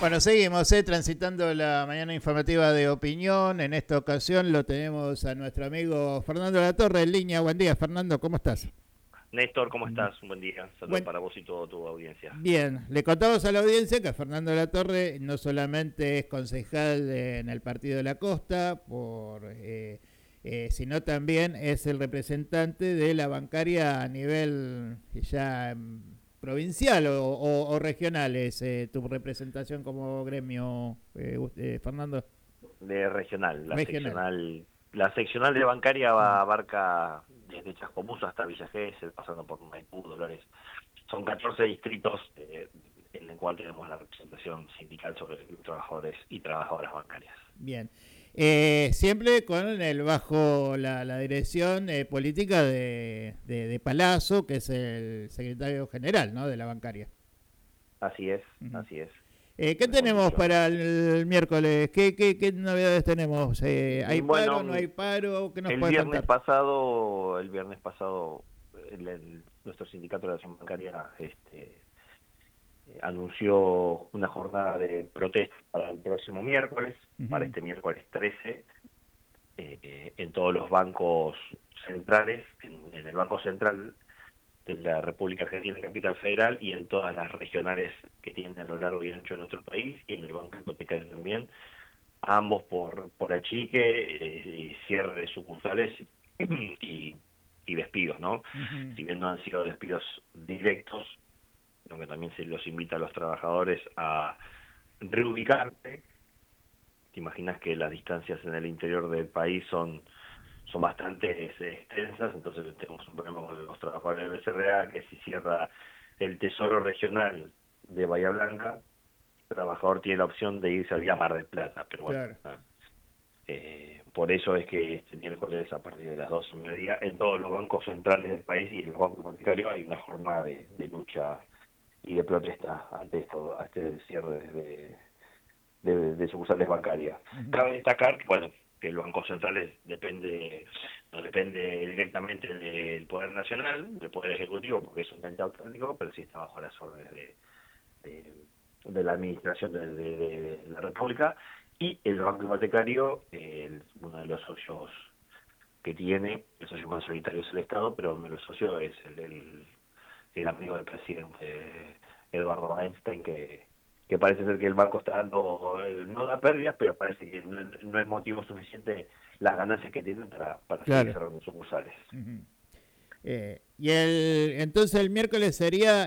Bueno, seguimos transitando la mañana informativa de opinión. En esta ocasión lo tenemos a nuestro amigo Fernando Latorre en línea. Buen día, Fernando, ¿cómo estás? Néstor, ¿cómo estás? Un buen día. Saludos Buen, para vos y toda tu audiencia. Bien, le contamos a la audiencia que Fernando Latorre no solamente es concejal en el Partido de la Costa, sino también es el representante de la bancaria a nivel ya provincial o regional. Es tu representación como gremio, Fernando. De regional, Regional. la seccional de bancaria abarca desde Chascomús hasta Villa Gesell, pasando por Maipú, Dolores. Son 14 distritos en el cual tenemos la representación sindical sobre trabajadores y trabajadoras bancarias. Bien. Siempre con bajo la dirección política de Palazzo, que es el secretario general, ¿no?, de la bancaria. Así es, Uh-huh. así es. ¿Qué Mejor tenemos dicho. para el miércoles? ¿Qué novedades tenemos? ¿Hay paro, Bueno, no hay paro? ¿Qué nos el puede viernes contar? pasado, nuestro sindicato de acción bancaria anunció una jornada de protesta para el próximo miércoles, para Uh-huh. este miércoles 13, en todos los bancos centrales, en el Banco Central de la República Argentina, Capital Federal, y en todas las regionales que tienen a lo largo y ancho de nuestro país, y en el Banco Hipotecario también, ambos por achique, y cierre de sucursales y, y despidos, ¿no? Uh-huh. Si bien no han sido despidos directos, donde también se los invita a los trabajadores a reubicarse. Te imaginas que las distancias en el interior del país son bastante extensas, entonces tenemos un problema con los trabajadores del BCRA, que si cierra el Tesoro Regional de Bahía Blanca, el trabajador tiene la opción de irse al Mar del Plata, pero bueno, Claro. por eso es que este miércoles a partir de las 12:30 en todos los bancos centrales del país y en los bancos hipotecarios hay una jornada de lucha y de protesta ante esto, a este cierre de sucursales bancarias. Uh-huh. Cabe destacar que, bueno, que los bancos centrales no depende directamente del Poder Nacional, del Poder Ejecutivo, porque es un ente autonómico, pero sí está bajo las órdenes de, de la Administración de la República, y el Banco Hipotecario, uno de los socios que tiene, el socio mayoritario es el Estado, pero uno de los socios es el amigo del presidente Eduardo Einstein, que parece ser que el banco está dando, no da pérdidas, pero parece que no es motivo suficiente las ganancias que tienen para seguir Claro. cerrando sucursales. Uh-huh. Entonces el miércoles sería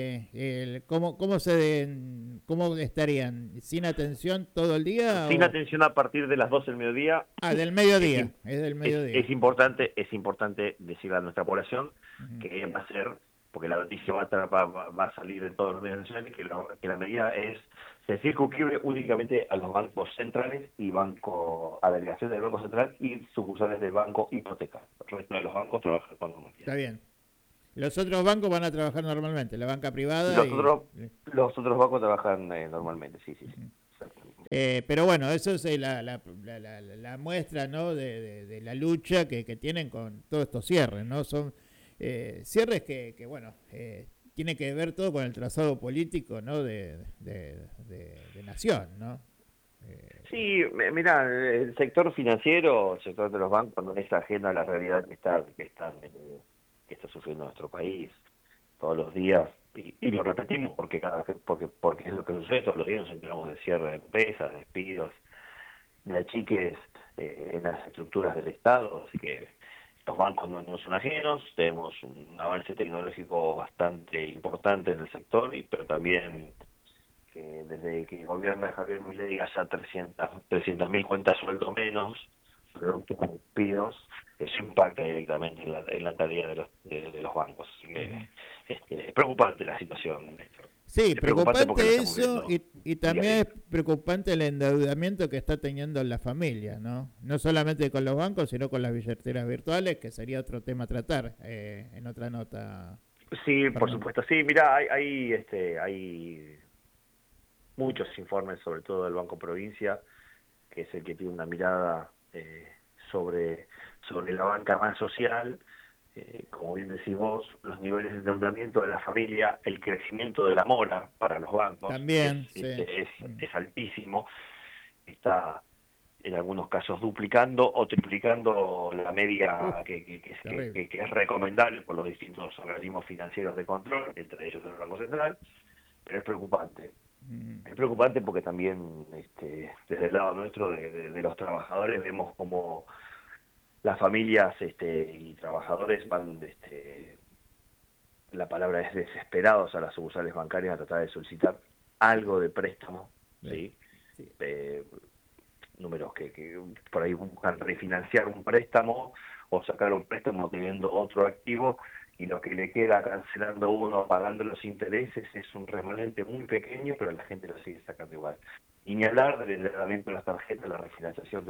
cómo estarían sin atención todo el día Sin o atención a partir de las 12 del mediodía. del es, mediodía, im- es del es, mediodía. es importante es importante decirle a nuestra población Uh-huh. que va a ser, porque la noticia va a salir en todos los medios nacionales, que la medida se circunscribe únicamente a los bancos centrales y a delegaciones del Banco Central y sucursales del Banco Hipoteca. El resto de los bancos trabajan con normalidad. Está bien. Los otros bancos van a trabajar normalmente, la banca privada Los y... otros, los otros bancos trabajan normalmente, sí, sí, sí. Uh-huh. Exactamente. Pero bueno, eso es la muestra, ¿no?, de la lucha que tienen con todos estos cierres, ¿no? Son cierres que bueno, tiene que ver todo con el trazado político, ¿no?, de nación, ¿no? Sí, mira, el sector financiero, el sector de los bancos no es ajeno a la realidad que está sufriendo nuestro país todos los días, y lo repetimos porque es lo que sucede todos los días. Nos enteramos de cierre de empresas, despidos, de achiques en las estructuras del Estado, así que los bancos no son ajenos. Tenemos un avance tecnológico bastante importante en el sector, pero también que desde que gobierna Javier Milei haya 300.000 cuentas sueldo menos, producto de despidos, eso impacta directamente en la tarea de los bancos. Así que Uh-huh. es preocupante la situación, Néstor. Sí, Es preocupante porque lo preocupante estamos eso viendo y día a también es día. preocupante el endeudamiento que está teniendo la familia, ¿no? No solamente con los bancos, sino con las billeteras virtuales, que sería otro tema a tratar en otra nota, Sí, por Fernando. supuesto. Sí, mira, hay muchos informes, sobre todo del Banco Provincia, que es el que tiene una mirada sobre la banca más social, como bien decís vos, los niveles de endeudamiento de la familia, el crecimiento de la mora para los bancos También, es altísimo, está en algunos casos duplicando o triplicando la media que es recomendable por los distintos organismos financieros de control, entre ellos el Banco Central, pero es preocupante. Es preocupante porque también desde el lado nuestro, de los trabajadores, vemos como las familias y trabajadores van, la palabra es desesperados, a las sucursales bancarias a tratar de solicitar algo de préstamo, ¿sí? Números que por ahí buscan refinanciar un préstamo o sacar un préstamo teniendo otro activo, y lo que le queda cancelando uno, pagando los intereses, es un remanente muy pequeño, pero la gente lo sigue sacando igual. Y ni hablar del endeudamiento de las tarjetas, la refinanciación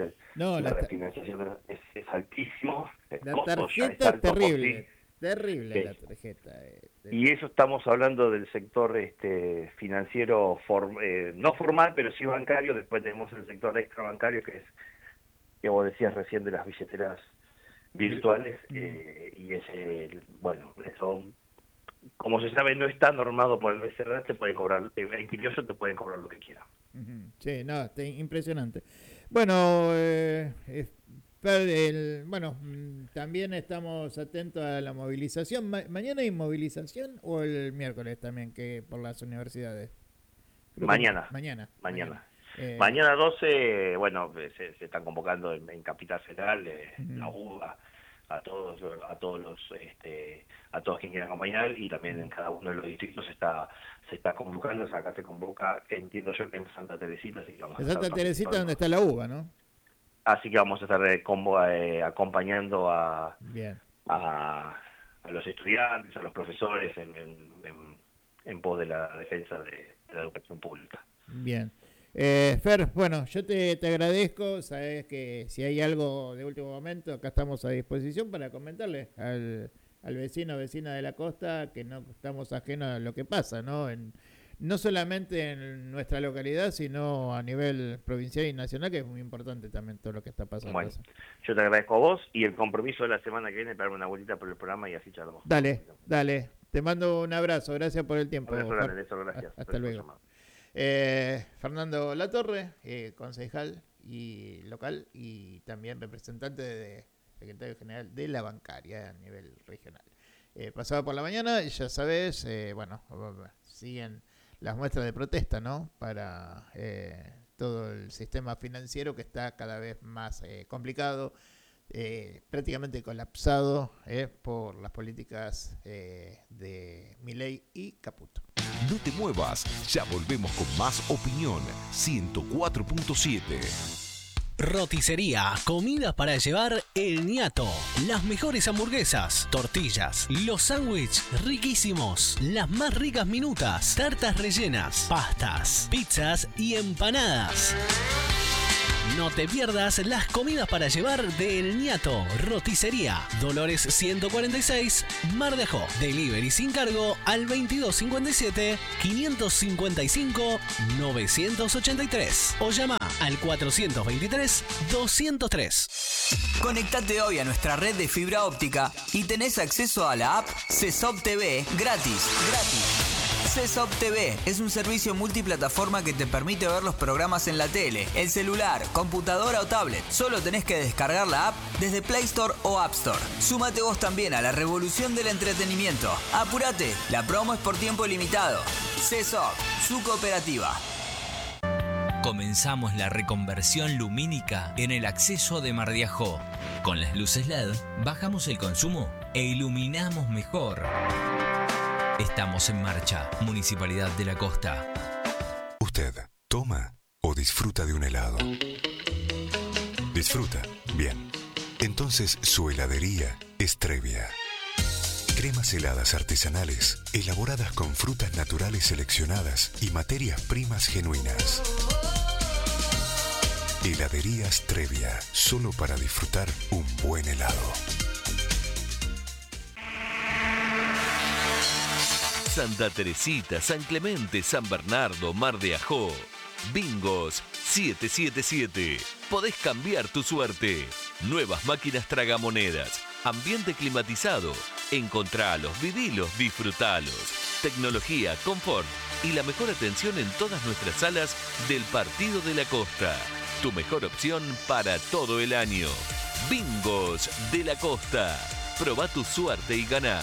es altísimo. La tarjeta es terrible, terrible la tarjeta. Y eso estamos hablando del sector financiero, no formal, pero sí bancario. Después tenemos el sector extrabancario, que es, que vos decías recién, de las billeteras virtuales, y ese, bueno, eso, como se sabe, no está normado por el BCR, te puede cobrar, el inquilioso te puede cobrar lo que quiera. Sí, no, está impresionante. Bueno, también estamos atentos a la movilización. ¿Mañana hay movilización o el miércoles también, que por las universidades? Mañana. Mañana 12, bueno, se están convocando en Capital Federal, la UBA, a todos quienes quieran acompañar, y también en cada uno de los distritos se está convocando. Acá se convoca, entiendo yo, que en Santa Teresita. Así que vamos en Santa Teresita, donde está la UBA, ¿no? Así que vamos a estar acompañando a los estudiantes, a los profesores en pos de la defensa de la educación pública. Bien. Fer, bueno, yo te agradezco. Sabes que si hay algo de último momento, acá estamos a disposición para comentarle al vecino o vecina de la costa que no estamos ajenos a lo que pasa, ¿no? No solamente en nuestra localidad, sino a nivel provincial y nacional, que es muy importante también todo lo que está pasando. Bueno, yo te agradezco a vos, y el compromiso de la semana que viene para darme una vueltita por el programa y así charlamos. Dale. Te mando un abrazo. Gracias por el tiempo. Gracias. Hasta luego. Fernando Latorre, concejal y local, y también representante de secretario general de la bancaria a nivel regional. Pasado por la mañana, ya sabes, siguen las muestras de protesta, ¿no? Para todo el sistema financiero, que está cada vez más complicado, prácticamente colapsado por las políticas de Milei y Caputo. No te muevas, ya volvemos con más opinión. 104.7. Roticería, comida para llevar El Ñato. Las mejores hamburguesas, tortillas, los sándwiches riquísimos, las más ricas minutas, tartas rellenas, pastas, pizzas y empanadas. No te pierdas las comidas para llevar de El Ñato. Roticería, Dolores 146, Mar de Ajó. Delivery sin cargo al 2255-555-983 o llama al 423-203. Conectate hoy a nuestra red de fibra óptica y tenés acceso a la app CESOP TV gratis. CESOP TV es un servicio multiplataforma que te permite ver los programas en la tele, el celular, computadora o tablet. Solo tenés que descargar la app desde Play Store o App Store. Súmate vos también a la revolución del entretenimiento. Apúrate, la promo es por tiempo limitado. CESOP, su cooperativa. Comenzamos la reconversión lumínica en el acceso de Mar de Ajó. Con las luces LED bajamos el consumo e iluminamos mejor. Estamos en marcha, Municipalidad de la Costa. ¿Usted toma o disfruta de un helado? ¿Disfruta? Bien. Entonces su heladería es Trevia. Cremas heladas artesanales, elaboradas con frutas naturales seleccionadas y materias primas genuinas. Heladerías Trevia, solo para disfrutar un buen helado. Santa Teresita, San Clemente, San Bernardo, Mar de Ajó. Bingos 777. Podés cambiar tu suerte. Nuevas máquinas tragamonedas, Ambiente climatizado. Encontralos, vivilos, disfrutalos. Tecnología, confort y la mejor atención en todas nuestras salas del Partido de la Costa. Tu mejor opción para todo el año. Bingos de la Costa. Probá tu suerte y ganá.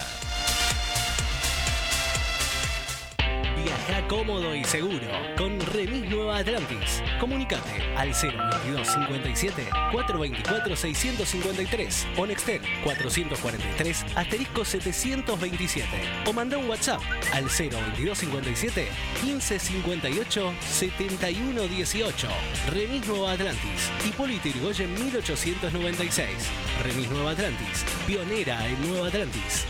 Viaja cómodo y seguro con Remis Nueva Atlantis. Comunicate al 022 57 424 653 o Nextel 443 asterisco 727 o manda un WhatsApp al 022 57 15 58 71 18. Remis Nueva Atlantis, Hipólito Yrigoyen 1896. Remis Nueva Atlantis, pionera en Nueva Atlantis.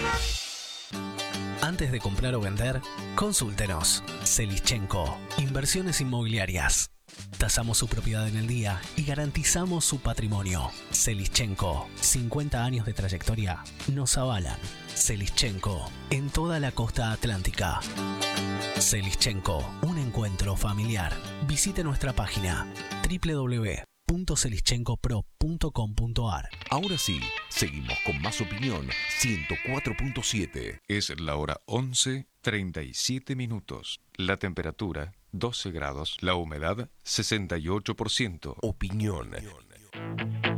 Antes de comprar o vender, consúltenos. Selischenko, Inversiones Inmobiliarias. Tasamos su propiedad en el día y garantizamos su patrimonio. Selischenko, 50 años de trayectoria nos avalan. Selischenko, en toda la costa atlántica. Selischenko, un encuentro familiar. Visite nuestra página www.selischenkopro.com.ar. Ahora sí, seguimos con más opinión. 104.7. Es la hora 11:37 minutos. La temperatura 12 grados. La humedad 68%. Opinión.